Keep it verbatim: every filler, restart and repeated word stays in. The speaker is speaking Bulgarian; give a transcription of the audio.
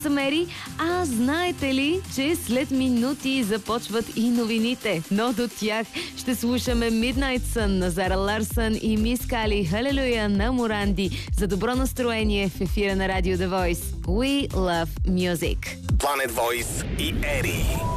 Мери, а знаете ли, че след минути започват и новините, но до тях ще слушаме Midnight Sun на Зара Ларсън и Мис Кали Халелуя на Моранди за добро настроение в ефира на Радио The Voice. We love music. Planet Voice и Ери.